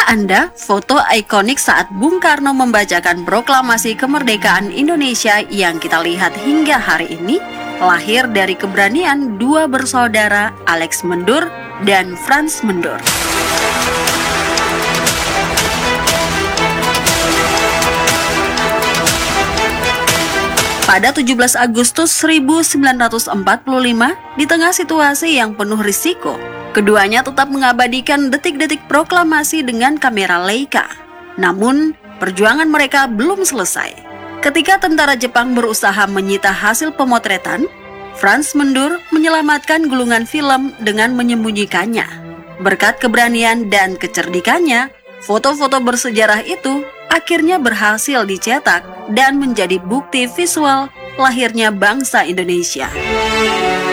Anda foto ikonik saat Bung Karno membacakan proklamasi kemerdekaan Indonesia yang kita lihat hingga hari ini lahir dari keberanian dua bersaudara, Alex Mendur dan Frans Mendur. Pada 17 Agustus 1945, di tengah situasi yang penuh risiko, keduanya tetap mengabadikan detik-detik proklamasi dengan kamera Leica. Namun, perjuangan mereka belum selesai. Ketika tentara Jepang berusaha menyita hasil pemotretan, Frans Mendur menyelamatkan gulungan film dengan menyembunyikannya. Berkat keberanian dan kecerdikannya, foto-foto bersejarah itu akhirnya berhasil dicetak dan menjadi bukti visual lahirnya bangsa Indonesia.